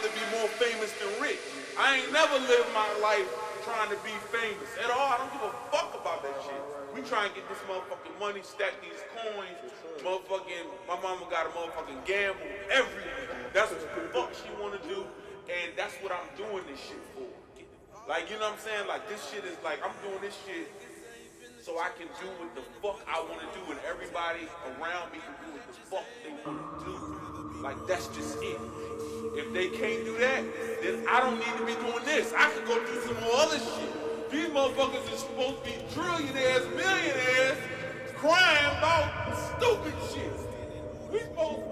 rather be more famous than rich. I ain't never lived my life trying to be famous at all. I don't give a fuck about that shit. We try and get this motherfucking money, stack these coins, motherfucking, my mama got a motherfucking gamble every week. That's what the fuck she wanna do, and that's what I'm doing this shit for. Like, you know what I'm saying? Like, this shit is like, I'm doing this shit so I can do what the fuck I want to do, and everybody around me can do what the fuck they want to do. Like, that's just it. If they can't do that, then I don't need to be doing this. I could go do some more other shit. These motherfuckers are supposed to be trillionaires, millionaires, crying about stupid shit. We supposed